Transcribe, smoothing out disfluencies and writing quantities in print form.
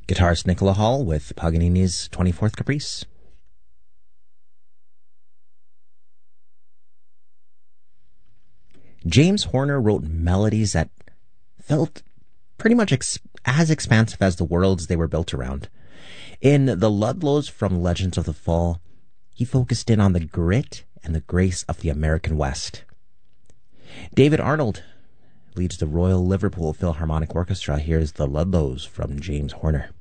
Guitarist Nicola Hall with Paganini's 24th Caprice. James Horner wrote melodies that felt pretty much as expansive as the worlds they were built around. In The Ludlows from Legends of the Fall, he focused in on the grit and the grace of the American West. David Arnold leads the Royal Liverpool Philharmonic Orchestra. Here's The Ludlows from James Horner.